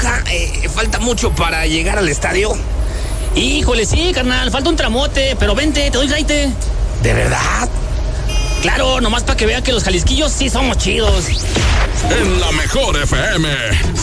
raza, falta mucho para llegar al estadio. Híjole, sí, carnal, falta un tramote, pero vente, te doy raite. ¿De verdad? Claro, nomás para que vea que los jalisquillos sí somos chidos. En la mejor FM.